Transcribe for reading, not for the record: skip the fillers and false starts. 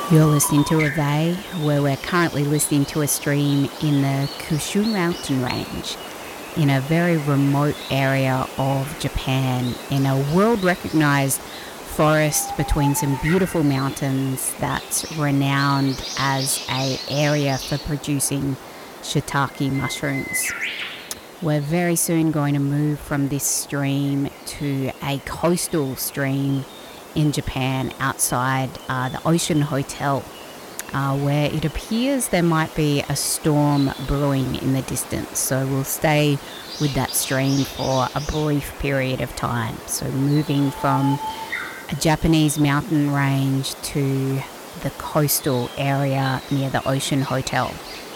You're listening to Ave, where we're currently listening to a stream in the Kyushu mountain range, in a very remote area of Japan, in a world-recognized forest between some beautiful mountains that's renowned as an area for producing shiitake mushrooms. We're very soon going to move from this stream to a coastal stream in Japan outside the Ocean Hotel, where it appears there might be a storm brewing in the distance. So we'll stay with that stream for a brief period of time. So moving from a Japanese mountain range to the coastal area near the Ocean Hotel.